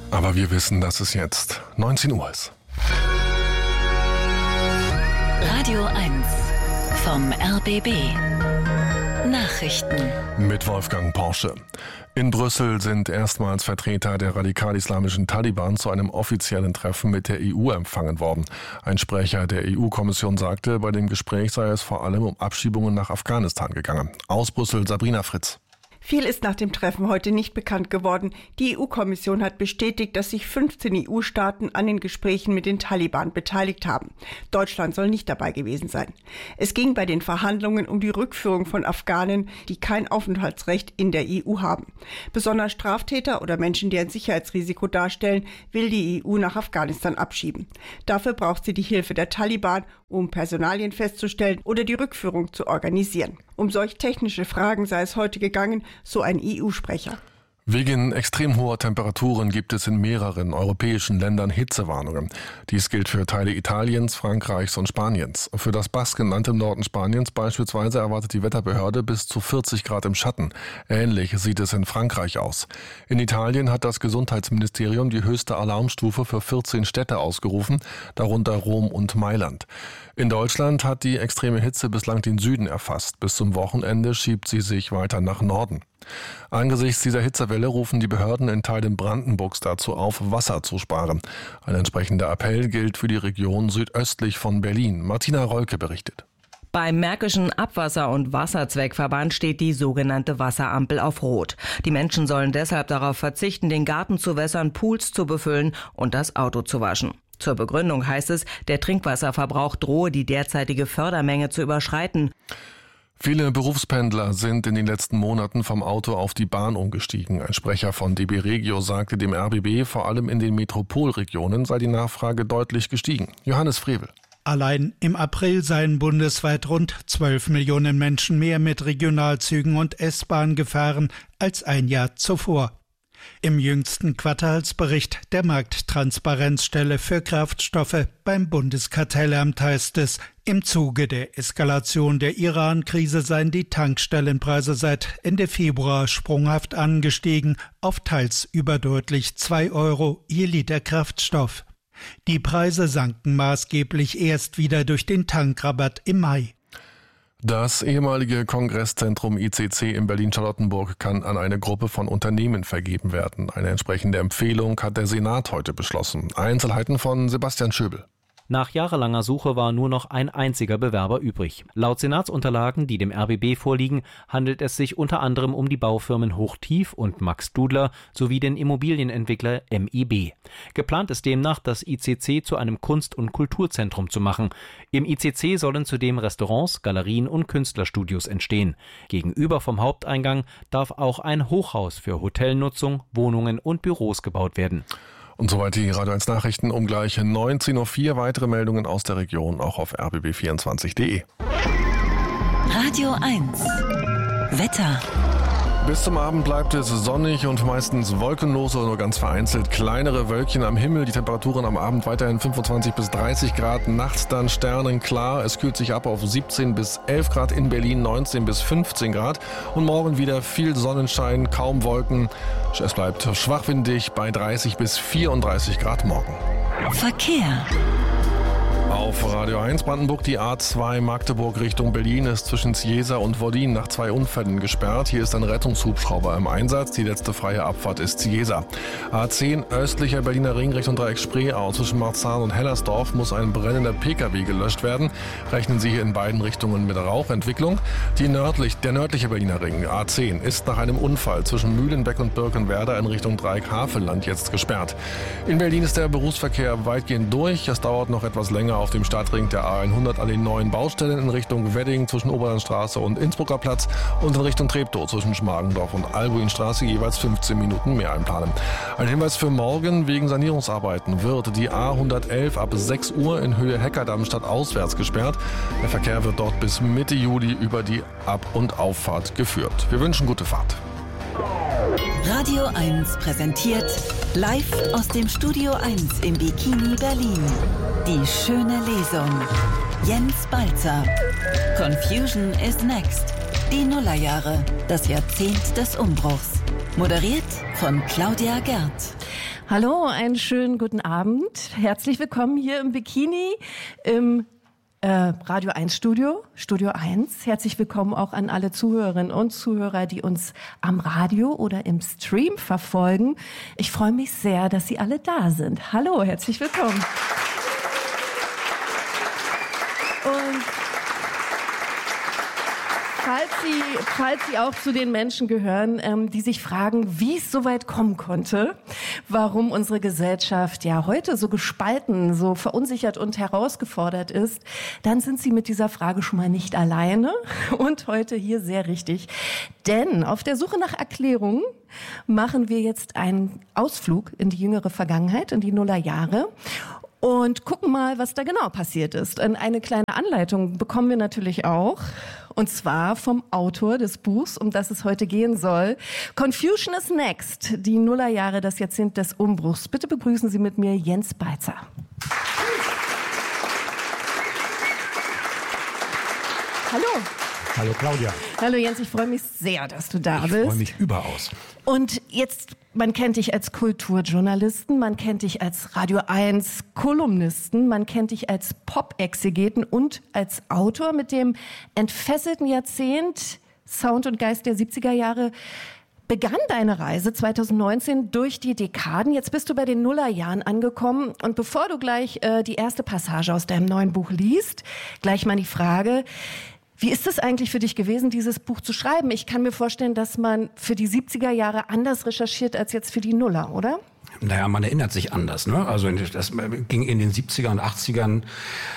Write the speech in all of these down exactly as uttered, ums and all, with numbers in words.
Aber wir wissen, dass es jetzt neunzehn Uhr ist. Radio eins vom R B B. Nachrichten. Mit Wolfgang Porsche. In Brüssel sind erstmals Vertreter der radikal-islamischen Taliban zu einem offiziellen Treffen mit der E U empfangen worden. Ein Sprecher der E U-Kommission sagte, bei dem Gespräch sei es vor allem um Abschiebungen nach Afghanistan gegangen. Aus Brüssel Sabrina Fritz. Viel ist nach dem Treffen heute nicht bekannt geworden. Die E U-Kommission hat bestätigt, dass sich fünfzehn E U-Staaten an den Gesprächen mit den Taliban beteiligt haben. Deutschland soll nicht dabei gewesen sein. Es ging bei den Verhandlungen um die Rückführung von Afghanen, die kein Aufenthaltsrecht in der E U haben. Besonders Straftäter oder Menschen, die ein Sicherheitsrisiko darstellen, will die E U nach Afghanistan abschieben. Dafür braucht sie die Hilfe der Taliban, um Personalien festzustellen oder die Rückführung zu organisieren. Um solch technische Fragen sei es heute gegangen, so ein E U-Sprecher. Wegen extrem hoher Temperaturen gibt es in mehreren europäischen Ländern Hitzewarnungen. Dies gilt für Teile Italiens, Frankreichs und Spaniens. Für das Baskenland im Norden Spaniens beispielsweise erwartet die Wetterbehörde bis zu vierzig Grad im Schatten. Ähnlich sieht es in Frankreich aus. In Italien hat das Gesundheitsministerium die höchste Alarmstufe für vierzehn Städte ausgerufen, darunter Rom und Mailand. In Deutschland hat die extreme Hitze bislang den Süden erfasst. Bis zum Wochenende schiebt sie sich weiter nach Norden. Angesichts dieser Hitzewelle rufen die Behörden in Teilen Brandenburgs dazu auf, Wasser zu sparen. Ein entsprechender Appell gilt für die Region südöstlich von Berlin. Martina Rolke berichtet. Beim Märkischen Abwasser- und Wasserzweckverband steht die sogenannte Wasserampel auf Rot. Die Menschen sollen deshalb darauf verzichten, den Garten zu wässern, Pools zu befüllen und das Auto zu waschen. Zur Begründung heißt es, der Trinkwasserverbrauch drohe die derzeitige Fördermenge zu überschreiten. Viele Berufspendler sind in den letzten Monaten vom Auto auf die Bahn umgestiegen. Ein Sprecher von D B Regio sagte dem R B B, vor allem in den Metropolregionen sei die Nachfrage deutlich gestiegen. Johannes Frevel. Allein im April seien bundesweit rund zwölf Millionen Menschen mehr mit Regionalzügen und S-Bahn gefahren als ein Jahr zuvor. Im jüngsten Quartalsbericht der Markttransparenzstelle für Kraftstoffe beim Bundeskartellamt heißt es, im Zuge der Eskalation der Iran-Krise seien die Tankstellenpreise seit Ende Februar sprunghaft angestiegen auf teils überdeutlich zwei Euro je Liter Kraftstoff. Die Preise sanken maßgeblich erst wieder durch den Tankrabatt im Mai. Das ehemalige Kongresszentrum I C C in Berlin-Charlottenburg kann an eine Gruppe von Unternehmen vergeben werden. Eine entsprechende Empfehlung hat der Senat heute beschlossen. Einzelheiten von Sebastian Schöbel. Nach jahrelanger Suche war nur noch ein einziger Bewerber übrig. Laut Senatsunterlagen, die dem R B B vorliegen, handelt es sich unter anderem um die Baufirmen Hochtief und Max Dudler sowie den Immobilienentwickler M I B. Geplant ist demnach, das I C C zu einem Kunst- und Kulturzentrum zu machen. Im I C C sollen zudem Restaurants, Galerien und Künstlerstudios entstehen. Gegenüber vom Haupteingang darf auch ein Hochhaus für Hotelnutzung, Wohnungen und Büros gebaut werden. Und soweit die Radio eins Nachrichten um gleich neunzehn Uhr vier. Weitere Meldungen aus der Region auch auf r b b vierundzwanzig punkt d e. Radio eins Wetter. Bis zum Abend bleibt es sonnig und meistens wolkenlos oder nur ganz vereinzelt kleinere Wölkchen am Himmel. Die Temperaturen am Abend weiterhin fünfundzwanzig bis dreißig Grad, nachts dann sternenklar. Es kühlt sich ab auf siebzehn bis elf Grad, in Berlin neunzehn bis fünfzehn Grad. Und morgen wieder viel Sonnenschein, kaum Wolken. Es bleibt schwachwindig bei dreißig bis vierunddreißig Grad morgen. Verkehr. Auf Radio eins Brandenburg die A zwei Magdeburg Richtung Berlin ist zwischen Ciesa und Wollin nach zwei Unfällen gesperrt. Hier ist ein Rettungshubschrauber im Einsatz. Die letzte freie Abfahrt ist Ciesa. A zehn östlicher Berliner Ring Richtung Dreieck Spreeau zwischen Marzahn und Hellersdorf muss ein brennender P K W gelöscht werden. Rechnen Sie hier in beiden Richtungen mit Rauchentwicklung. Die nördlich, der nördliche Berliner Ring A zehn ist nach einem Unfall zwischen Mühlenbeck und Birkenwerder in Richtung Dreieck Havelland jetzt gesperrt. In Berlin ist der Berufsverkehr weitgehend durch. Es dauert noch etwas länger auf dem Stadtring der A hundert an den neuen Baustellen in Richtung Wedding zwischen Oberlandstraße und Innsbrucker Platz und in Richtung Treptow zwischen Schmargendorf und Albuinstraße jeweils fünfzehn Minuten mehr einplanen. Ein Hinweis für morgen: Wegen Sanierungsarbeiten wird die A hundertelf ab sechs Uhr in Höhe Heckerdamm stadtauswärts gesperrt. Der Verkehr wird dort bis Mitte Juli über die Ab- und Auffahrt geführt. Wir wünschen gute Fahrt. Radio eins präsentiert live aus dem Studio eins im Bikini Berlin. Die schöne Lesung. Jens Balzer. Confusion is next. Die Nullerjahre. Das Jahrzehnt des Umbruchs. Moderiert von Claudia Gerd. Hallo, einen schönen guten Abend. Herzlich willkommen hier im Bikini im äh, Radio eins Studio, Studio eins. Herzlich willkommen auch an alle Zuhörerinnen und Zuhörer, die uns am Radio oder im Stream verfolgen. Ich freue mich sehr, dass Sie alle da sind. Hallo, herzlich willkommen. Und Falls Sie, falls Sie auch zu den Menschen gehören, ähm, die sich fragen, wie es so weit kommen konnte, warum unsere Gesellschaft ja heute so gespalten, so verunsichert und herausgefordert ist, dann sind Sie mit dieser Frage schon mal nicht alleine und heute hier sehr richtig. Denn auf der Suche nach Erklärungen machen wir jetzt einen Ausflug in die jüngere Vergangenheit, in die Nullerjahre. Und gucken mal, was da genau passiert ist. Und eine kleine Anleitung bekommen wir natürlich auch. Und zwar vom Autor des Buchs, um das es heute gehen soll. Confusion is Next. Die Nullerjahre, das Jahrzehnt des Umbruchs. Bitte begrüßen Sie mit mir Jens Balzer. Hallo. Hallo Claudia. Hallo Jens, ich freue mich sehr, dass du da ich bist. Ich freue mich überaus. Und jetzt, man kennt dich als Kulturjournalisten, man kennt dich als Radio eins Kolumnisten, man kennt dich als Pop-Exegeten und als Autor mit dem entfesselten Jahrzehnt Sound und Geist der siebziger Jahre. Begann deine Reise zwanzig neunzehn durch die Dekaden. Jetzt bist du bei den Nullerjahren angekommen. Und bevor du gleich äh, die erste Passage aus deinem neuen Buch liest, gleich mal die Frage: Wie ist es eigentlich für dich gewesen, dieses Buch zu schreiben? Ich kann mir vorstellen, dass man für die siebziger Jahre anders recherchiert als jetzt für die Nuller, oder? Naja, man erinnert sich anders, ne? Also das ging in den siebzigern und achtzigern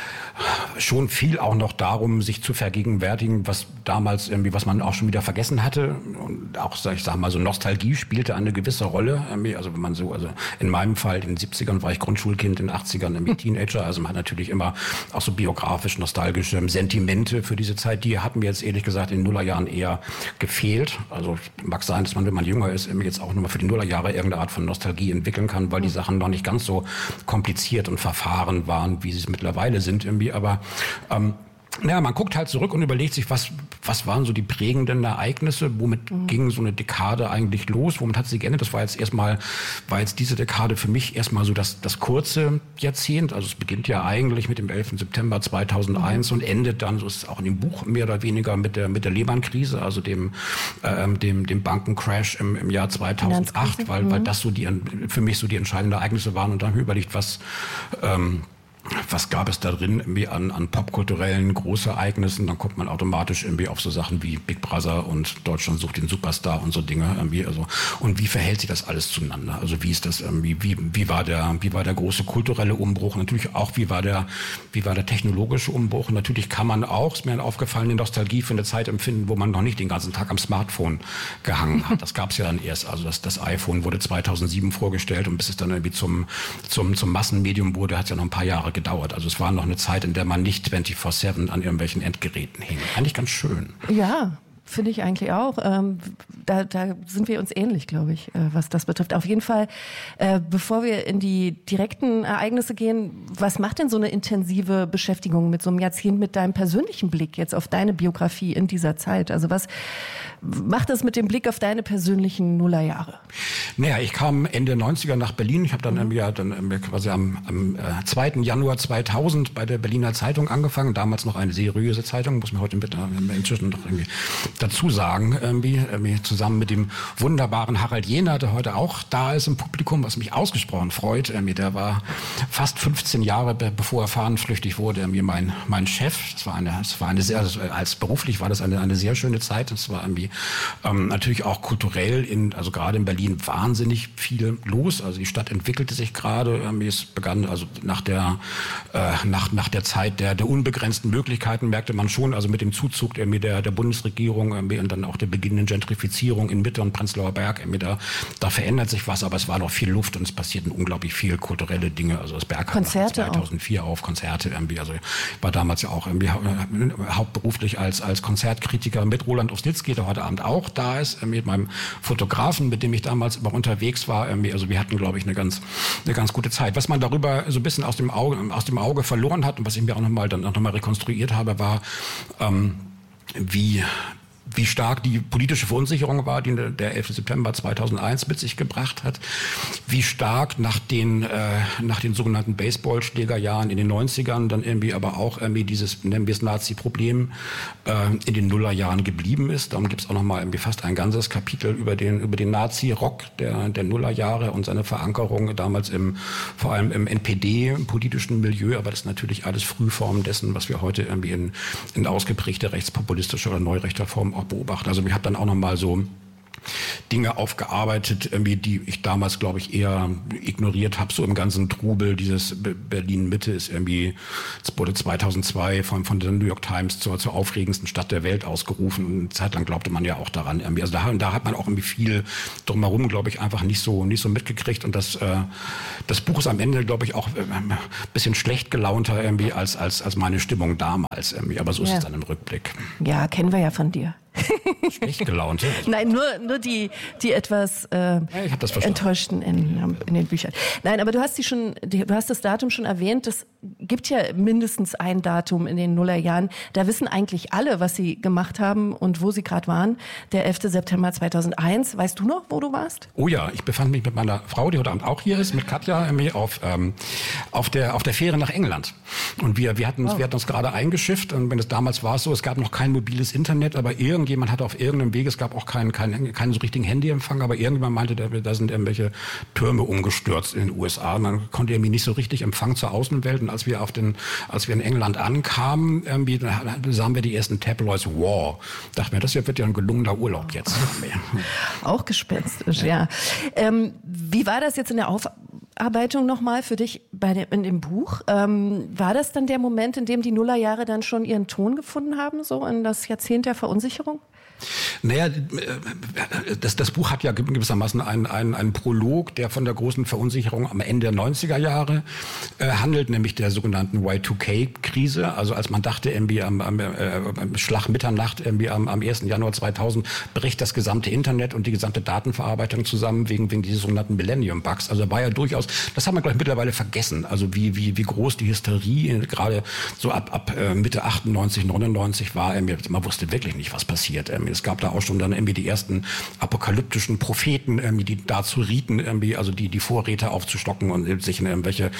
schon viel auch noch darum, sich zu vergegenwärtigen, was damals irgendwie, was man auch schon wieder vergessen hatte. Und auch, ich sag mal, so Nostalgie spielte eine gewisse Rolle. Also wenn man so, also in meinem Fall, in den siebzigern war ich Grundschulkind, in den achtzigern irgendwie Teenager. Also man hat natürlich immer auch so biografisch nostalgische Sentimente für diese Zeit. Die hatten mir jetzt ehrlich gesagt in den Nullerjahren eher gefehlt. Also mag sein, dass man, wenn man jünger ist, jetzt auch nochmal für die Nullerjahre irgendeine Art von Nostalgie entwickeln kann, weil die Sachen noch nicht ganz so kompliziert und verfahren waren, wie sie es mittlerweile sind irgendwie. Aber ähm, naja, man guckt halt zurück und überlegt sich, was was waren so die prägenden Ereignisse, womit mhm. ging so eine Dekade eigentlich los, womit hat sie geendet? Das war jetzt erstmal, war jetzt diese Dekade für mich erstmal so das das kurze Jahrzehnt. Also es beginnt ja eigentlich mit dem elften September zweitausendeins mhm. und endet dann, so ist es auch in dem Buch mehr oder weniger, mit der mit der Lehman-Krise, also dem ähm, dem dem Bankencrash im, im Jahr zweitausendacht, weil mhm. weil das so die für mich so die entscheidenden Ereignisse waren. Und dann habe ich überlegt, was ähm, was gab es da drin irgendwie an, an popkulturellen Großereignissen? Dann kommt man automatisch irgendwie auf so Sachen wie Big Brother und Deutschland sucht den Superstar und so Dinge irgendwie. Also, und wie verhält sich das alles zueinander? Also wie ist das irgendwie, wie, wie war der, wie war der große kulturelle Umbruch? Natürlich auch, wie war der, wie war der technologische Umbruch? Und natürlich kann man auch, ist mir aufgefallen, die Nostalgie für eine Zeit empfinden, wo man noch nicht den ganzen Tag am Smartphone gehangen hat. Das gab es ja dann erst. Also das, das iPhone wurde zweitausendsieben vorgestellt und bis es dann irgendwie zum, zum, zum Massenmedium wurde, hat es ja noch ein paar Jahre gedauert. Also es war noch eine Zeit, in der man nicht vierundzwanzig sieben an irgendwelchen Endgeräten hing. Eigentlich ganz schön. Ja, finde ich eigentlich auch. Ähm, da, da sind wir uns ähnlich, glaube ich, äh, was das betrifft. Auf jeden Fall, äh, bevor wir in die direkten Ereignisse gehen, was macht denn so eine intensive Beschäftigung mit so einem Jahrzehnt, mit deinem persönlichen Blick jetzt auf deine Biografie in dieser Zeit? Also was macht das mit dem Blick auf deine persönlichen Nullerjahre? Naja, ich kam Ende neunziger nach Berlin. Ich habe dann, mhm. ja, dann quasi am, am äh, zweiten Januar zweitausend bei der Berliner Zeitung angefangen. Damals noch eine seriöse Zeitung, muss man heute mit, äh, inzwischen noch irgendwie dazu sagen, irgendwie, irgendwie zusammen mit dem wunderbaren Harald Jehner, der heute auch da ist im Publikum, was mich ausgesprochen freut. Irgendwie, der war fast fünfzehn Jahre, bevor er fahnenflüchtig wurde, irgendwie mein, mein Chef. Das war eine, das war eine sehr, als beruflich war das eine, eine sehr schöne Zeit. Das war irgendwie ähm, natürlich auch kulturell in, also gerade in Berlin wahnsinnig viel los. Also die Stadt entwickelte sich gerade. Irgendwie, es begann also nach der, äh, nach, nach der Zeit der, der unbegrenzten Möglichkeiten merkte man schon, also mit dem Zuzug irgendwie der, der Bundesregierung irgendwie und dann auch der beginnenden Gentrifizierung in Mitte und Prenzlauer Berg irgendwie, da, da verändert sich was, aber es war noch viel Luft und es passierten unglaublich viel kulturelle Dinge. Also das Berg hat zweitausendvier auf Konzerte irgendwie. Also ich war damals ja auch irgendwie hauptberuflich als, als Konzertkritiker mit Roland Osnitzky, der heute Abend auch da ist, mit meinem Fotografen, mit dem ich damals immer unterwegs war. Also wir hatten, glaube ich, eine ganz, eine ganz gute Zeit. Was man darüber so ein bisschen aus dem Auge, aus dem Auge verloren hat und was ich mir auch nochmal dann noch mal rekonstruiert habe, war, ähm, wie wie stark die politische Verunsicherung war, die der elfte September zweitausendeins mit sich gebracht hat, wie stark nach den, äh, nach den sogenannten Baseballschlägerjahren in den neunzigern dann irgendwie aber auch irgendwie dieses, nennen wir es Nazi-Problem, äh, in den Nullerjahren geblieben ist. Darum gibt es auch nochmal irgendwie fast ein ganzes Kapitel über den, über den Nazi-Rock der, der Nullerjahre und seine Verankerung damals im, vor allem im N P D, im politischen Milieu, aber das ist natürlich alles Frühformen dessen, was wir heute irgendwie in, in ausgeprägter rechtspopulistischer oder neurechter Form auch beobachten. Also ich habe dann auch noch mal so Dinge aufgearbeitet, irgendwie, die ich damals, glaube ich, eher ignoriert habe, so im ganzen Trubel. Dieses Berlin-Mitte ist irgendwie, es wurde zweitausendzwei von, von der New York Times zur, zur aufregendsten Stadt der Welt ausgerufen. Und eine Zeit lang glaubte man ja auch daran. Irgendwie. Also da, da hat man auch irgendwie viel drumherum, glaube ich, einfach nicht so, nicht so mitgekriegt. Und das, äh, das Buch ist am Ende, glaube ich, auch äh, ein bisschen schlecht gelaunter irgendwie als, als, als meine Stimmung damals. Irgendwie. Aber so ist ja. es dann im Rückblick. Ja, kennen wir ja von dir. Schlecht gelaunt. Also. Nein, nur, nur die, die etwas äh, ja, enttäuschten in, in den Büchern. Nein, aber du hast die schon, die, du hast das Datum schon erwähnt. Es gibt ja mindestens ein Datum in den Nullerjahren. Da wissen eigentlich alle, was sie gemacht haben und wo sie gerade waren. Der elfte September zweitausendeins. Weißt du noch, wo du warst? Oh ja, ich befand mich mit meiner Frau, die heute Abend auch hier ist, mit Katja, auf, ähm, auf, der, auf der Fähre nach England. Und wir, wir, hatten, oh. wir hatten uns gerade eingeschifft. Und wenn es damals war es so, es gab noch kein mobiles Internet, aber irgendwie Jemand hatte auf irgendeinem Weg, es gab auch keinen, keinen, keinen so richtigen Handyempfang, aber irgendjemand meinte, da sind irgendwelche Türme umgestürzt in den U S A. Und man konnte irgendwie nicht so richtig Empfang zur Außenwelt. Und als wir auf den, als wir in England ankamen, irgendwie, da sahen wir die ersten Tabloids War. Dachten wir, das wird ja ein gelungener Urlaub jetzt. Auch gespenstisch, ja. ja. Ähm, wie war das jetzt in der Aufarbeitung nochmal für dich bei dem, in dem Buch? Ähm, war das dann der Moment, in dem die Nullerjahre dann schon ihren Ton gefunden haben, so in das Jahrzehnt der Verunsicherung? Naja, das, das Buch hat ja gewissermaßen einen, einen, einen Prolog, der von der großen Verunsicherung am Ende der neunziger Jahre äh, handelt, nämlich der sogenannten Y zwei K-Krise. Also als man dachte, irgendwie am, am, äh, am Schlag Mitternacht, irgendwie am, am ersten Januar zweitausend bricht das gesamte Internet und die gesamte Datenverarbeitung zusammen wegen, wegen dieses sogenannten Millennium-Bugs. Also war ja durchaus, das haben wir, glaube ich, mittlerweile vergessen. Also wie, wie, wie groß die Hysterie gerade so ab, ab äh, Mitte achtundneunzig, neunundneunzig war. Irgendwie, man wusste wirklich nicht, was passiert. Irgendwie. Es gab da auch schon dann irgendwie die ersten apokalyptischen Propheten, irgendwie, die dazu rieten, irgendwie, also die, die Vorräte aufzustocken und sich in irgendwelche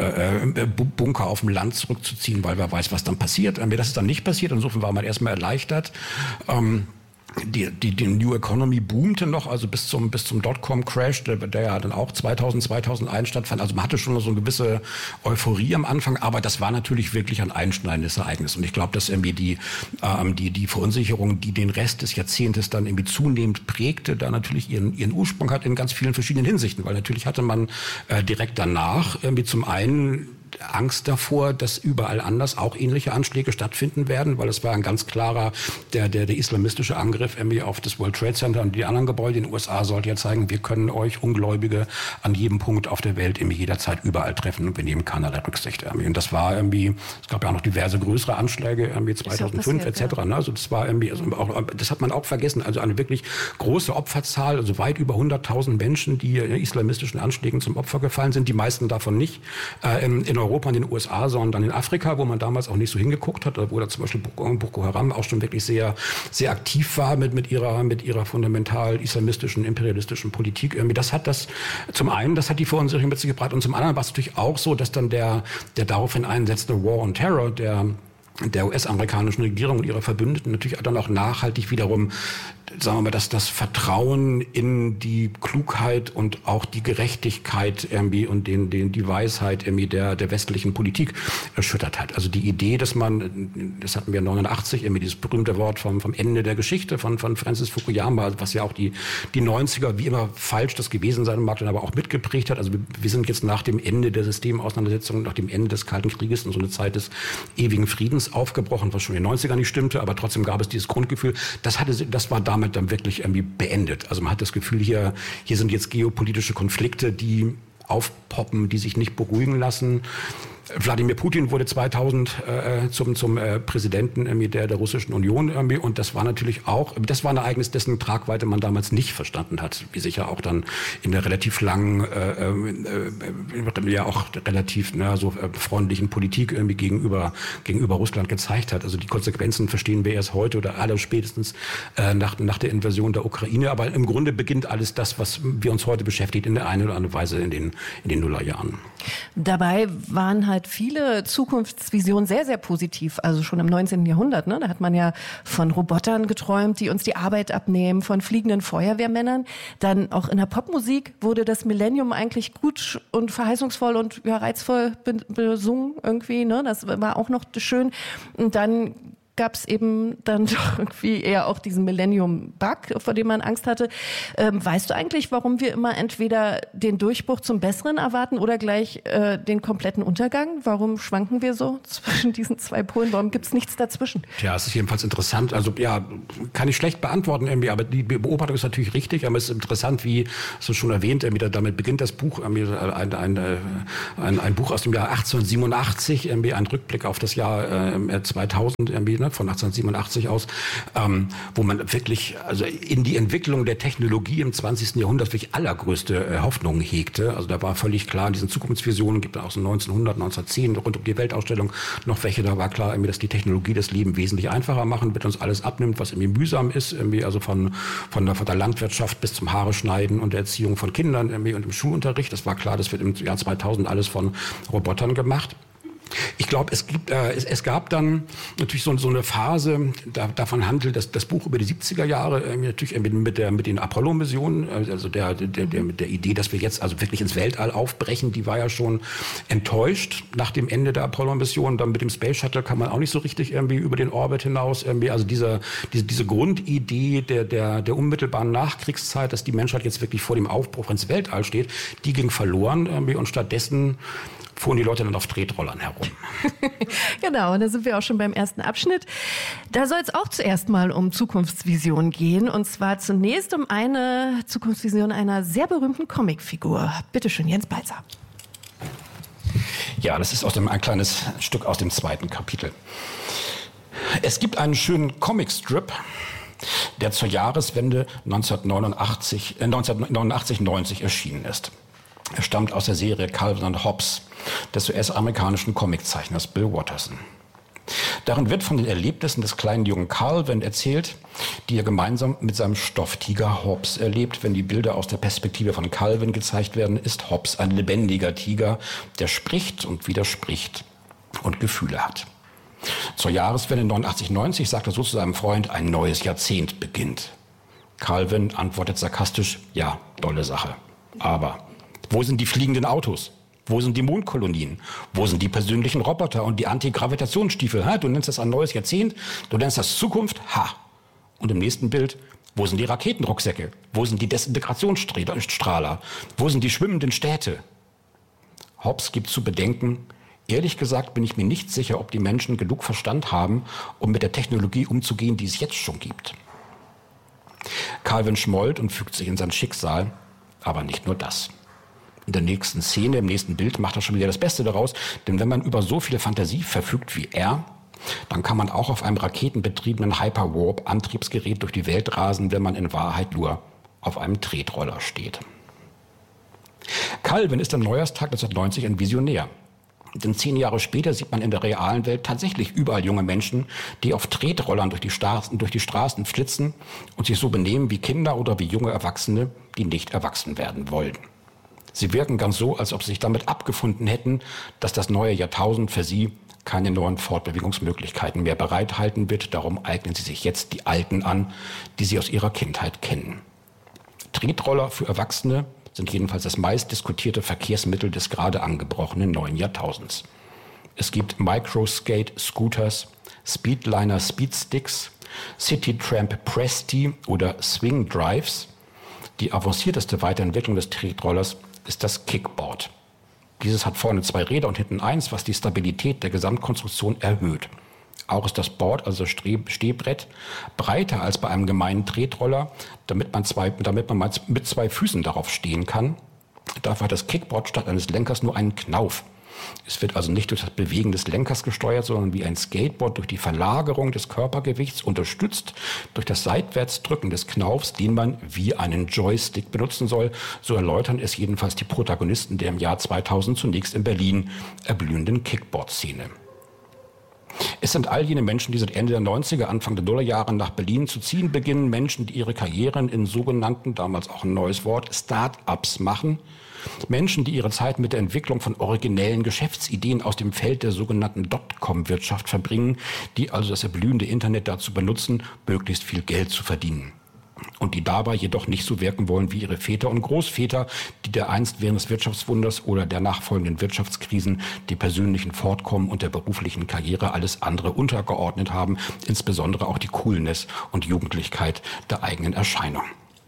äh, Bunker auf dem Land zurückzuziehen, weil wer weiß, was dann passiert. Irgendwie, das ist dann nicht passiert. Insofern war man erstmal erleichtert. Ähm, Die, die, die New Economy boomte noch, also bis zum, bis zum Dotcom-Crash, der, der ja dann auch zweitausend, zweitausendeins stattfand. Also man hatte schon so eine gewisse Euphorie am Anfang, aber das war natürlich wirklich ein einschneidendes Ereignis. Und ich glaube, dass irgendwie die, ähm, die, die Verunsicherung, die den Rest des Jahrzehntes dann irgendwie zunehmend prägte, da natürlich ihren, ihren Ursprung hat in ganz vielen verschiedenen Hinsichten. Weil natürlich hatte man äh, direkt danach irgendwie zum einen Angst davor, dass überall anders auch ähnliche Anschläge stattfinden werden, weil es war ein ganz klarer, der, der, der islamistische Angriff irgendwie auf das World Trade Center und die anderen Gebäude in den U S A sollte ja zeigen, wir können euch Ungläubige an jedem Punkt auf der Welt irgendwie jederzeit überall treffen und wir nehmen keinerlei Rücksicht irgendwie. Und das war irgendwie, es gab ja auch noch diverse größere Anschläge irgendwie zweitausendfünf et cetera. Ja. Ne? Also das war irgendwie, also auch, das hat man auch vergessen, also eine wirklich große Opferzahl, also weit über hunderttausend Menschen, die islamistischen Anschlägen zum Opfer gefallen sind, die meisten davon nicht äh, in, in Europa, in den U S A, sondern dann in Afrika, wo man damals auch nicht so hingeguckt hat, wo da zum Beispiel Boko Haram auch schon wirklich sehr, sehr aktiv war mit, mit ihrer, mit ihrer fundamental islamistischen, imperialistischen Politik. Irgendwie das hat das, zum einen, das hat die Verunsicherung mit sich gebracht und zum anderen war es natürlich auch so, dass dann der, der daraufhin einsetzte War on Terror, der, der U S-amerikanischen Regierung und ihrer Verbündeten natürlich dann auch nachhaltig wiederum, sagen wir mal, dass das Vertrauen in die Klugheit und auch die Gerechtigkeit irgendwie und den, den, die Weisheit irgendwie der, der westlichen Politik erschüttert hat. Also die Idee, dass man, das hatten wir neunundachtzig, irgendwie dieses berühmte Wort vom, vom Ende der Geschichte von, von Francis Fukuyama, was ja auch die, die neunziger, wie immer falsch das gewesen sein mag, dann aber auch mitgeprägt hat. Also wir, wir sind jetzt nach dem Ende der Systemauseinandersetzung, nach dem Ende des Kalten Krieges in so eine Zeit des ewigen Friedens aufgebrochen, was schon in den neunzigern nicht stimmte, aber trotzdem gab es dieses Grundgefühl, das hatte, das war damit dann wirklich irgendwie beendet. Also man hat das Gefühl, hier, hier sind jetzt geopolitische Konflikte, die aufpoppen, die sich nicht beruhigen lassen. Wladimir Putin wurde zweitausend äh, zum, zum äh, Präsidenten äh, der, der Russischen Union äh, und das war natürlich auch, das war ein Ereignis, dessen Tragweite man damals nicht verstanden hat, wie sich ja auch dann in der relativ langen, äh, äh, ja auch relativ na, so äh, freundlichen Politik irgendwie gegenüber, gegenüber Russland gezeigt hat. Also die Konsequenzen verstehen wir erst heute oder alle spätestens äh, nach, nach der Invasion der Ukraine, aber im Grunde beginnt alles das, was wir uns heute beschäftigt, in der einen oder anderen Weise in den, in den Nullerjahren. Dabei waren halt viele Zukunftsvisionen sehr, sehr positiv. Also schon im neunzehnten Jahrhundert, ne? Da hat man ja von Robotern geträumt, die uns die Arbeit abnehmen, von fliegenden Feuerwehrmännern. Dann auch in der Popmusik wurde das Millennium eigentlich gut und verheißungsvoll und ja, reizvoll besungen irgendwie, ne? Das war auch noch schön. Und dann gab es eben dann doch irgendwie eher auch diesen Millennium-Bug, vor dem man Angst hatte. Ähm, weißt du eigentlich, warum wir immer entweder den Durchbruch zum Besseren erwarten oder gleich äh, den kompletten Untergang? Warum schwanken wir so zwischen diesen zwei Polen? Warum gibt es nichts dazwischen? Ja, es ist jedenfalls interessant. Also ja, kann ich schlecht beantworten irgendwie, aber die Beobachtung ist natürlich richtig. Aber es ist interessant, wie es schon erwähnt, irgendwie, damit beginnt das Buch, ein, ein, ein, ein Buch aus dem Jahr achtzehnhundertsiebenundachtzig, irgendwie, ein Rückblick auf das Jahr äh, zweitausend, irgendwie, ne, von achtzehnhundertsiebenundachtzig aus, ähm, wo man wirklich also in die Entwicklung der Technologie im zwanzigsten Jahrhundert wirklich allergrößte äh, Hoffnungen hegte. Also da war völlig klar, in diesen Zukunftsvisionen, gibt es auch so neunzehnhundert, neunzehnhundertzehn rund um die Weltausstellung noch welche, da war klar, irgendwie, dass die Technologie das Leben wesentlich einfacher machen, wird uns alles abnimmt, was irgendwie mühsam ist, irgendwie, also von, von, der, von der Landwirtschaft bis zum Haare schneiden und der Erziehung von Kindern irgendwie und im Schulunterricht. Das war klar, das wird im Jahr zweitausend alles von Robotern gemacht. Ich glaube, es gibt, äh, es, es gab dann natürlich so, so eine Phase, da, davon handelt das, das Buch über die siebziger Jahre, äh, natürlich mit, mit, der, mit den Apollo-Missionen, also der, der, der, mit der Idee, dass wir jetzt also wirklich ins Weltall aufbrechen, die war ja schon enttäuscht nach dem Ende der Apollo-Mission. Dann mit dem Space Shuttle kann man auch nicht so richtig irgendwie über den Orbit hinaus, irgendwie, also diese, diese, diese Grundidee der, der, der unmittelbaren Nachkriegszeit, dass die Menschheit jetzt wirklich vor dem Aufbruch ins Weltall steht, die ging verloren irgendwie, und stattdessen fuhren die Leute dann auf Tretrollern herum. Genau, und da sind wir auch schon beim ersten Abschnitt. Da soll es auch zuerst mal um Zukunftsvision gehen. Und zwar zunächst um eine Zukunftsvision einer sehr berühmten Comicfigur. Bitte schön, Jens Balzer. Ja, das ist aus dem, ein kleines Stück aus dem zweiten Kapitel. Es gibt einen schönen Comicstrip, der zur Jahreswende neunzehnhundertneunundachtzig, äh, neunzehnhundertneunundachtzig neunzig erschienen ist. Er stammt aus der Serie Calvin und Hobbes des U S-amerikanischen Comiczeichners Bill Watterson. Darin wird von den Erlebnissen des kleinen jungen Calvin erzählt, die er gemeinsam mit seinem Stofftiger Hobbes erlebt. Wenn die Bilder aus der Perspektive von Calvin gezeigt werden, ist Hobbes ein lebendiger Tiger, der spricht und widerspricht und Gefühle hat. Zur Jahreswende neunundachtzig neunzig sagt er so zu seinem Freund, ein neues Jahrzehnt beginnt. Calvin antwortet sarkastisch, ja, dolle Sache. Aber wo sind die fliegenden Autos? Wo sind die Mondkolonien? Wo sind die persönlichen Roboter und die Antigravitationsstiefel? Ha, du nennst das ein neues Jahrzehnt, du nennst das Zukunft? Ha! Und im nächsten Bild, wo sind die Raketenrucksäcke? Wo sind die Desintegrationsstrahler? Wo sind die schwimmenden Städte? Hobbes gibt zu bedenken, ehrlich gesagt bin ich mir nicht sicher, ob die Menschen genug Verstand haben, um mit der Technologie umzugehen, die es jetzt schon gibt. Calvin schmollt und fügt sich in sein Schicksal, aber nicht nur das. In der nächsten Szene, im nächsten Bild macht er schon wieder das Beste daraus, denn wenn man über so viel Fantasie verfügt wie er, dann kann man auch auf einem raketenbetriebenen Hyperwarp-Antriebsgerät durch die Welt rasen, wenn man in Wahrheit nur auf einem Tretroller steht. Calvin ist am Neujahrstag neunzehnhundertneunzig ein Visionär. Denn zehn Jahre später sieht man in der realen Welt tatsächlich überall junge Menschen, die auf Tretrollern durch die Straßen, durch die Straßen flitzen und sich so benehmen wie Kinder oder wie junge Erwachsene, die nicht erwachsen werden wollen. Sie wirken ganz so, als ob sie sich damit abgefunden hätten, dass das neue Jahrtausend für sie keine neuen Fortbewegungsmöglichkeiten mehr bereithalten wird. Darum eignen sie sich jetzt die alten an, die sie aus ihrer Kindheit kennen. Tretroller für Erwachsene sind jedenfalls das meistdiskutierte Verkehrsmittel des gerade angebrochenen neuen Jahrtausends. Es gibt Microskate-Scooters, Speedliner Speedsticks, Citytramp Presti oder Swing Drives. Die avancierteste Weiterentwicklung des Tretrollers ist das Kickboard. Dieses hat vorne zwei Räder und hinten eins, was die Stabilität der Gesamtkonstruktion erhöht. Auch ist das Board, also das Stehbrett, breiter als bei einem gemeinen Tretroller, damit man, zwei, damit man mit zwei Füßen darauf stehen kann. Dafür hat das Kickboard statt eines Lenkers nur einen Knauf, Es wird also nicht durch das Bewegen des Lenkers gesteuert, sondern wie ein Skateboard durch die Verlagerung des Körpergewichts, unterstützt durch das Seitwärtsdrücken des Knaufs, den man wie einen Joystick benutzen soll. So erläutern es jedenfalls die Protagonisten der im Jahr zweitausend zunächst in Berlin erblühenden Kickboard-Szene. Es sind all jene Menschen, die seit Ende der neunziger, Anfang der Nullerjahre nach Berlin zu ziehen beginnen. Menschen, die ihre Karrieren in sogenannten, damals auch ein neues Wort, Start-ups machen. Menschen, die ihre Zeit mit der Entwicklung von originellen Geschäftsideen aus dem Feld der sogenannten Dotcom-Wirtschaft verbringen, die also das erblühende Internet dazu benutzen, möglichst viel Geld zu verdienen. Und die dabei jedoch nicht so wirken wollen wie ihre Väter und Großväter, die dereinst während des Wirtschaftswunders oder der nachfolgenden Wirtschaftskrisen dem persönlichen Fortkommen und der beruflichen Karriere alles andere untergeordnet haben, insbesondere auch die Coolness und Jugendlichkeit der eigenen Erscheinung.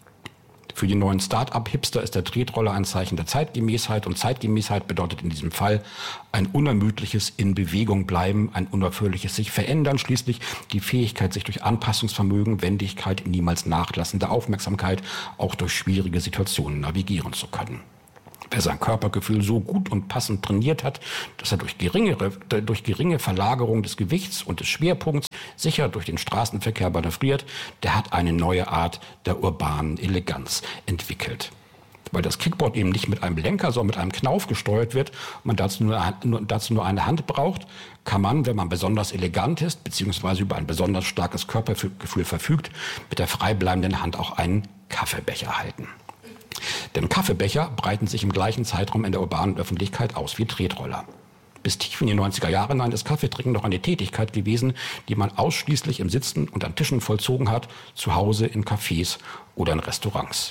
Für die neuen Start-up-Hipster ist der Tretroller ein Zeichen der Zeitgemäßheit, und Zeitgemäßheit bedeutet in diesem Fall ein unermüdliches in Bewegung bleiben, ein unaufhörliches sich verändern, schließlich die Fähigkeit, sich durch Anpassungsvermögen, Wendigkeit, niemals nachlassende Aufmerksamkeit auch durch schwierige Situationen navigieren zu können. Wer sein Körpergefühl so gut und passend trainiert hat, dass er durch geringere, durch geringe Verlagerung des Gewichts und des Schwerpunkts sicher durch den Straßenverkehr manövriert, der hat eine neue Art der urbanen Eleganz entwickelt. Weil das Kickboard eben nicht mit einem Lenker, sondern mit einem Knauf gesteuert wird und man dazu nur, nur, dazu nur eine Hand braucht, kann man, wenn man besonders elegant ist, beziehungsweise über ein besonders starkes Körpergefühl verfügt, mit der freibleibenden Hand auch einen Kaffeebecher halten. Denn Kaffeebecher breiten sich im gleichen Zeitraum in der urbanen Öffentlichkeit aus wie Tretroller. Bis tief in die neunziger Jahre hinein ist Kaffeetrinken noch eine Tätigkeit gewesen, die man ausschließlich im Sitzen und an Tischen vollzogen hat, zu Hause in Cafés oder in Restaurants.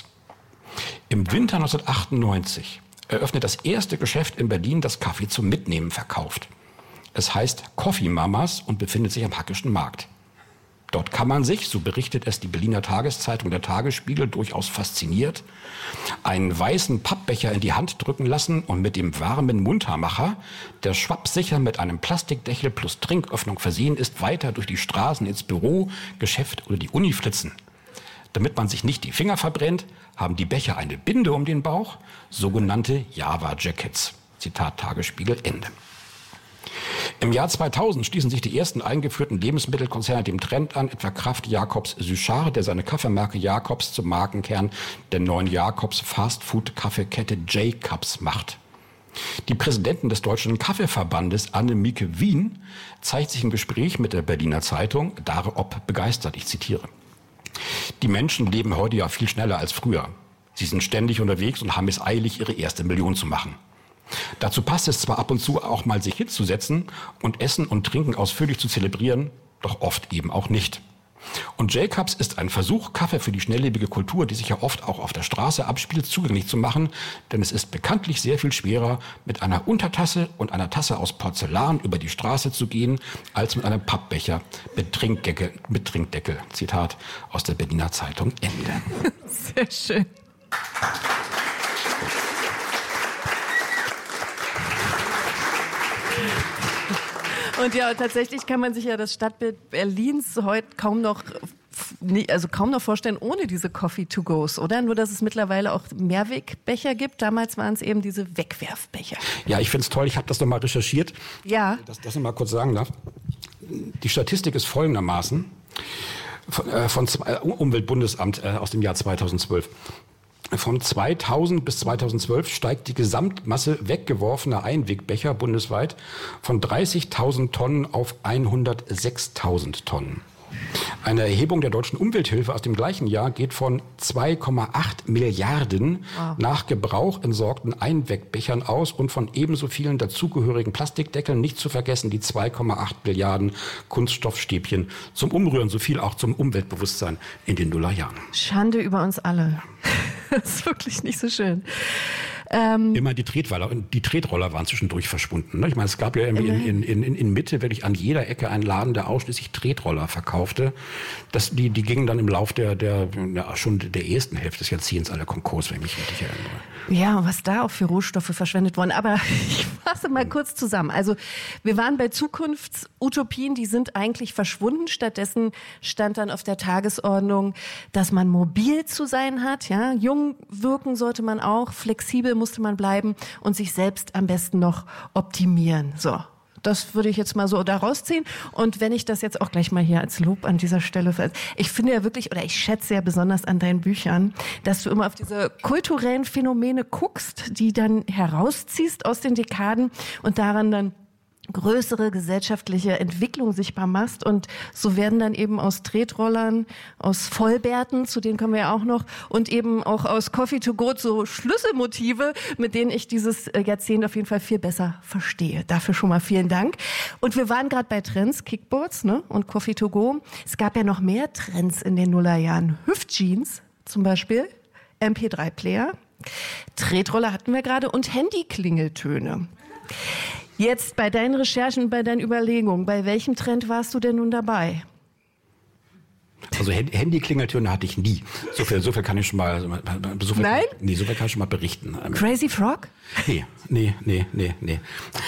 Im Winter neunzehnhundertachtundneunzig eröffnet das erste Geschäft in Berlin, das Kaffee zum Mitnehmen verkauft. Es heißt Coffee Mamas und befindet sich am Hackischen Markt. Dort kann man sich, so berichtet es die Berliner Tageszeitung Der Tagesspiegel, durchaus fasziniert, einen weißen Pappbecher in die Hand drücken lassen und mit dem warmen Mundhaarmacher, der schwappsicher mit einem Plastikdeckel plus Trinköffnung versehen ist, weiter durch die Straßen ins Büro, Geschäft oder die Uni flitzen. Damit man sich nicht die Finger verbrennt, haben die Becher eine Binde um den Bauch, sogenannte Java-Jackets. Zitat Tagesspiegel, Ende. Im Jahr zweitausend schließen sich die ersten eingeführten Lebensmittelkonzerne dem Trend an, etwa Kraft Jacobs Suchard, der seine Kaffeemarke Jacobs zum Markenkern der neuen Jacobs Fastfood-Kaffeekette J-Cups macht. Die Präsidentin des Deutschen Kaffeeverbandes, Annemieke Wien, zeigt sich im Gespräch mit der Berliner Zeitung darob begeistert. Ich zitiere: Die Menschen leben heute ja viel schneller als früher. Sie sind ständig unterwegs und haben es eilig, ihre erste Million zu machen. Dazu passt es zwar ab und zu auch mal, sich hinzusetzen und Essen und Trinken ausführlich zu zelebrieren, doch oft eben auch nicht. Und J-Cups ist ein Versuch, Kaffee für die schnelllebige Kultur, die sich ja oft auch auf der Straße abspielt, zugänglich zu machen, denn es ist bekanntlich sehr viel schwerer, mit einer Untertasse und einer Tasse aus Porzellan über die Straße zu gehen, als mit einem Pappbecher mit Trinkdeckel. Mit Trinkdeckel. Zitat aus der Berliner Zeitung, Ende. Sehr schön. Und ja, tatsächlich kann man sich ja das Stadtbild Berlins heute kaum noch, also kaum noch vorstellen ohne diese Coffee-to-Go's, oder? Nur, dass es mittlerweile auch Mehrwegbecher gibt. Damals waren es eben diese Wegwerfbecher. Ja, ich finde es toll. Ich habe das nochmal recherchiert. Ja. Dass ich das nochmal kurz sagen darf. Die Statistik ist folgendermaßen von, äh, von äh, Umweltbundesamt äh, aus dem Jahr zweitausendzwölf. Von zweitausend bis zweitausendzwölf steigt die Gesamtmasse weggeworfener Einwegbecher bundesweit von dreißigtausend Tonnen auf hundertsechstausend Tonnen. Eine Erhebung der Deutschen Umwelthilfe aus dem gleichen Jahr geht von zwei Komma acht Milliarden wow. nach Gebrauch entsorgten Einwegbechern aus und von ebenso vielen dazugehörigen Plastikdeckeln, nicht zu vergessen die zwei Komma acht Milliarden Kunststoffstäbchen zum Umrühren, so viel auch zum Umweltbewusstsein in den Nullerjahren. Schande über uns alle. Das ist wirklich nicht so schön. Ähm, Immer die Tretroller, die Tretroller waren zwischendurch verschwunden. Ne? Ich meine, es gab ja irgendwie in, in, in, in Mitte wirklich an jeder Ecke einen Laden, der ausschließlich Tretroller verkaufte. Das, die, die gingen dann im Lauf der, der, ja, schon der ersten Hälfte des Jahrzehnts alle Konkurs, wenn ich mich richtig erinnere. Ja, was da auch für Rohstoffe verschwendet wurden. Aber ich fasse mal kurz zusammen. Also wir waren bei Zukunftsutopien, die sind eigentlich verschwunden. Stattdessen stand dann auf der Tagesordnung, dass man mobil zu sein hat. Ja, jung wirken sollte man auch, flexibel musste man bleiben und sich selbst am besten noch optimieren. So. Das würde ich jetzt mal so da rausziehen. Und wenn ich das jetzt auch gleich mal hier als Lob an dieser Stelle, ich finde ja wirklich, oder ich schätze ja besonders an deinen Büchern, dass du immer auf diese kulturellen Phänomene guckst, die dann herausziehst aus den Dekaden und daran dann größere gesellschaftliche Entwicklung sichtbar machst. Und so werden dann eben aus Tretrollern, aus Vollbärten, zu denen kommen wir ja auch noch, und eben auch aus Coffee to go so Schlüsselmotive, mit denen ich dieses Jahrzehnt auf jeden Fall viel besser verstehe. Dafür schon mal vielen Dank. Und wir waren gerade bei Trends, Kickboards, ne, und Coffee to go. Es gab ja noch mehr Trends in den Nullerjahren. Hüftjeans zum Beispiel, M P drei Player, Tretroller hatten wir gerade und Handyklingeltöne. Jetzt bei deinen Recherchen, bei deinen Überlegungen, bei welchem Trend warst du denn nun dabei? Also Handy-Klingeltöne hatte ich nie. So viel, so viel kann ich schon mal. So viel, Nein? Nee, so viel kann ich schon mal berichten. Crazy Frog? Nee, nee, nee, nee, nee.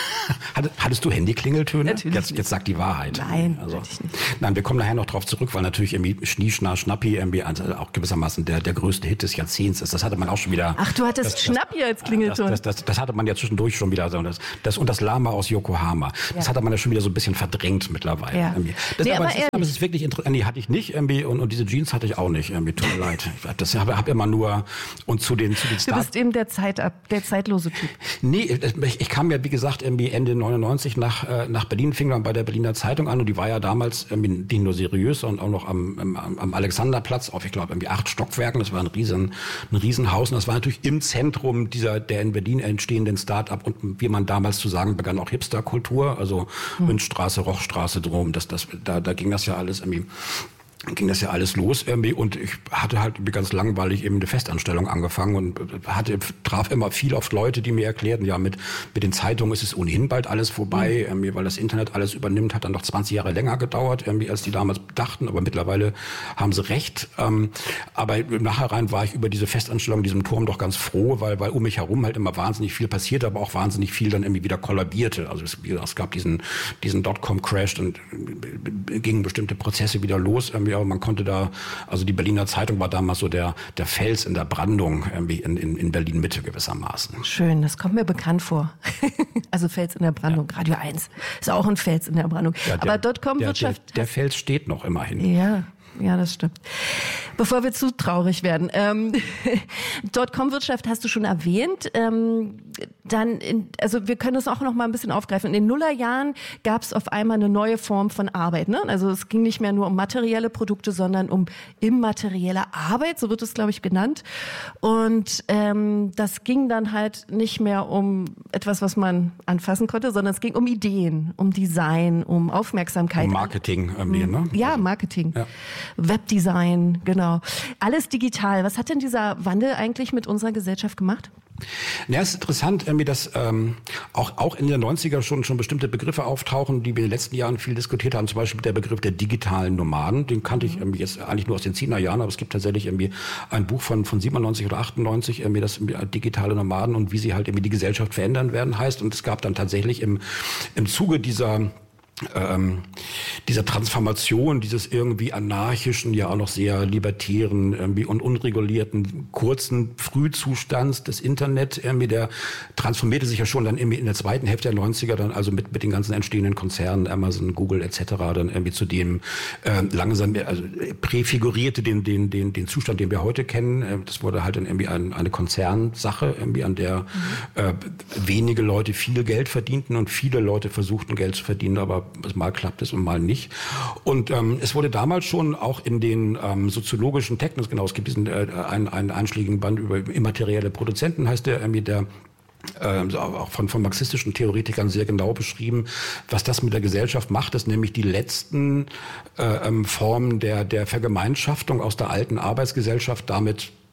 Hattest du Handy-Klingeltöne? Natürlich Jetzt, jetzt sag die Wahrheit. Nein, also, nicht. Nein, wir kommen nachher noch drauf zurück, weil natürlich irgendwie Schnie, Schna, Schnappi irgendwie also auch gewissermaßen der, der größte Hit des Jahrzehnts ist. Das hatte man auch schon wieder. Ach, du hattest das, Schnappi als Klingelton. Das, das, das, das hatte man ja zwischendurch schon wieder. Das, das, und das Lama aus Yokohama. Das ja. hatte man ja schon wieder so ein bisschen verdrängt mittlerweile. Ja. Das, nee, aber, aber das, ist, aber es ist wirklich interessant. Nee, hatte ich nicht. Irgendwie, und, und diese Jeans hatte ich auch nicht. Irgendwie, tut mir leid. Das habe hab immer nur. Und zu den, zu den Du bist eben der, Zeit, der zeitlose Typ. Nee, ich, ich kam ja, wie gesagt, irgendwie Ende neunundneunzig nach, äh, nach Berlin, fing dann bei der Berliner Zeitung an und die war ja damals irgendwie nicht nur seriös und auch noch am, am, am Alexanderplatz auf, ich glaube, irgendwie acht Stockwerken. Das war ein riesen, ein Riesenhaus und das war natürlich im Zentrum dieser, der in Berlin entstehenden Start-up und wie man damals zu sagen begann, auch Hipster-Kultur, also hm. Münzstraße, Rochstraße drum, das, das, da, da ging das ja alles irgendwie. ging das ja alles los irgendwie und ich hatte halt ganz langweilig eben eine Festanstellung angefangen und hatte traf immer viel auf Leute, die mir erklärten, ja mit mit den Zeitungen ist es ohnehin bald alles vorbei, mhm. irgendwie, weil das Internet alles übernimmt, hat dann noch zwanzig Jahre länger gedauert, irgendwie, als die damals dachten, aber mittlerweile haben sie recht. Ähm, aber im Nachhinein war ich über diese Festanstellung, diesem Turm doch ganz froh, weil weil um mich herum halt immer wahnsinnig viel passierte, aber auch wahnsinnig viel dann irgendwie wieder kollabierte. Also es, es gab diesen diesen Dotcom-Crash und gingen bestimmte Prozesse wieder los, irgendwie. Aber man konnte da, also die Berliner Zeitung war damals so der der Fels in der Brandung irgendwie in, in, in Berlin-Mitte gewissermaßen. Schön, das kommt mir bekannt vor. Also Fels in der Brandung, ja. Radio eins ist auch ein Fels in der Brandung. Ja, der, Aber Dotcom-Wirtschaft... Der, der, der Fels steht noch immerhin. Ja. Ja, das stimmt. Bevor wir zu traurig werden, ähm, Dotcom-Wirtschaft hast du schon erwähnt. Ähm, dann, in, also wir können das auch noch mal ein bisschen aufgreifen. In den Nullerjahren gab es auf einmal eine neue Form von Arbeit. Ne? Also es ging nicht mehr nur um materielle Produkte, sondern um immaterielle Arbeit, so wird es, glaube ich, genannt. Und ähm, das ging dann halt nicht mehr um etwas, was man anfassen konnte, sondern es ging um Ideen, um Design, um Aufmerksamkeit. Um Marketing irgendwie, ne? Ja, Marketing. Ja. Webdesign, genau. Alles digital. Was hat denn dieser Wandel eigentlich mit unserer Gesellschaft gemacht? Ja, es ist interessant, dass ähm, auch, auch in den neunziger schon, schon bestimmte Begriffe auftauchen, die wir in den letzten Jahren viel diskutiert haben. Zum Beispiel der Begriff der digitalen Nomaden. Den kannte ich irgendwie jetzt eigentlich nur aus den zehner Jahren, aber es gibt tatsächlich irgendwie ein Buch von, von siebenundneunzig oder achtundneunzig, irgendwie das irgendwie digitale Nomaden und wie sie halt irgendwie die Gesellschaft verändern werden heißt. Und es gab dann tatsächlich im, im Zuge dieser Ähm, dieser Transformation, dieses irgendwie anarchischen, ja auch noch sehr libertären irgendwie und unregulierten kurzen Frühzustands des Internet, irgendwie der transformierte sich ja schon dann irgendwie in der zweiten Hälfte der neunziger dann also mit mit den ganzen entstehenden Konzernen, Amazon, Google et cetera dann irgendwie zu dem äh, langsam also präfigurierte den den den den Zustand, den wir heute kennen. Das wurde halt dann irgendwie ein, eine Konzernsache, irgendwie an der mhm. äh, wenige Leute viel Geld verdienten und viele Leute versuchten Geld zu verdienen, aber mal klappt es und mal nicht. Und ähm, es wurde damals schon auch in den ähm, soziologischen Texten, genau, es gibt diesen äh, einen, einen einschlägigen Band über immaterielle Produzenten, heißt der irgendwie, der äh, auch von, von marxistischen Theoretikern sehr genau beschrieben, was das mit der Gesellschaft macht, ist nämlich die letzten äh, ähm, Formen der, der Vergemeinschaftung aus der alten Arbeitsgesellschaft damit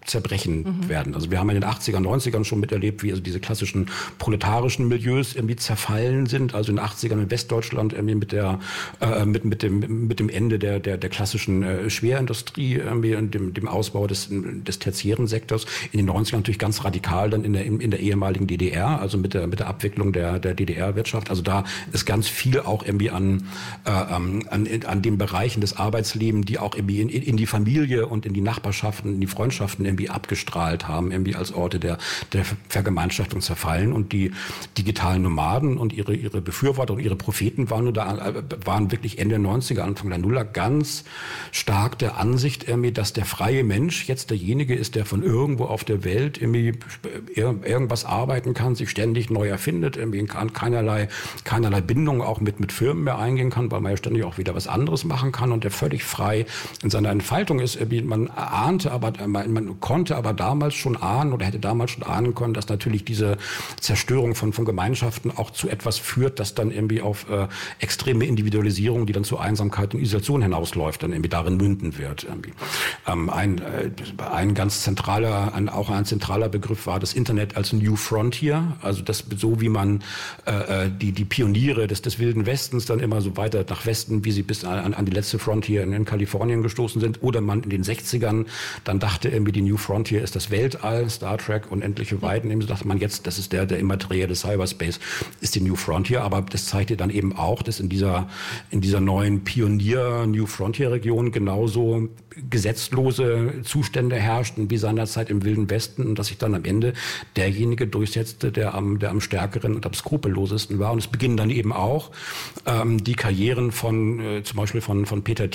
zerbrechen mhm. werden. Also wir haben in den achtziger, neunzigern schon miterlebt, wie also diese klassischen proletarischen Milieus irgendwie zerfallen sind. Also in den achtzigern in Westdeutschland irgendwie mit der äh, mit mit dem mit dem Ende der der der klassischen äh, Schwerindustrie irgendwie und dem dem Ausbau des des tertiären Sektors. In den neunzigern natürlich ganz radikal dann in der in, in der ehemaligen D D R, also mit der mit der Abwicklung der der D D R-Wirtschaft. Also da ist ganz viel auch irgendwie an äh, an an den Bereichen des Arbeitslebens, die auch irgendwie in, in die Familie und in die Nachbarschaften, in die Freundschaften irgendwie abgestrahlt haben, irgendwie als Orte der, der Vergemeinschaftung zerfallen. Und die digitalen Nomaden und ihre, ihre Befürworter und ihre Propheten waren, nur da, waren wirklich Ende der neunziger, Anfang der Nuller ganz stark der Ansicht, irgendwie, dass der freie Mensch jetzt derjenige ist, der von irgendwo auf der Welt irgendwie irgendwas arbeiten kann, sich ständig neu erfindet, irgendwie keinerlei, keinerlei Bindung auch mit, mit Firmen mehr eingehen kann, weil man ja ständig auch wieder was anderes machen kann und der völlig frei in seiner Entfaltung ist. Man ahnte aber, man, man konnte aber damals schon ahnen oder hätte damals schon ahnen können, dass natürlich diese Zerstörung von, von Gemeinschaften auch zu etwas führt, das dann irgendwie auf äh, extreme Individualisierung, die dann zu Einsamkeit und Isolation hinausläuft, dann irgendwie darin münden wird. Irgendwie. Ähm, ein, äh, ein ganz zentraler, ein, auch ein zentraler Begriff war das Internet als New Frontier, also das so wie man äh, die, die Pioniere des, des Wilden Westens dann immer so weiter nach Westen, wie sie bis an, an die letzte Frontier in, in Kalifornien gestoßen sind, oder man in den sechzigern dann dachte irgendwie, die New Frontier ist das Weltall, Star Trek, unendliche Weiten. Eben so dachte man jetzt, das ist der, der immaterielle Cyberspace, ist die New Frontier. Aber das zeigte dann eben auch, dass in dieser, in dieser neuen Pionier-New Frontier-Region genauso gesetzlose Zustände herrschten wie seinerzeit im Wilden Westen und dass sich dann am Ende derjenige durchsetzte, der am, der am stärkeren und am skrupellosesten war. Und es beginnen dann eben auch ähm, die Karrieren von, äh, zum Beispiel von, von Peter Thiel